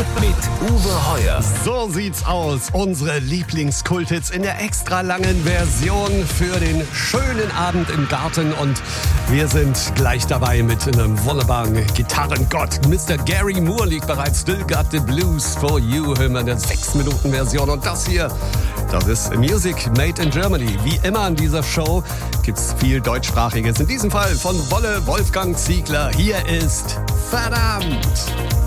mit Uwe Heuer. So sieht's aus. Unsere Lieblingskulthits in der extra langen Version für den schönen Abend im Garten. Und wir sind gleich dabei mit einem wunderbaren Gitarrengott. Mr. Gary Moore liegt bereits. Still Got the Blues for You. Hören wir in der 6-Minuten-Version. Und das hier, das ist Music Made in Germany. Wie immer in dieser Show gibt's viel Deutschsprachiges. In diesem Fall von Wolle Wolfgang Ziegler. Hier ist Verdammt.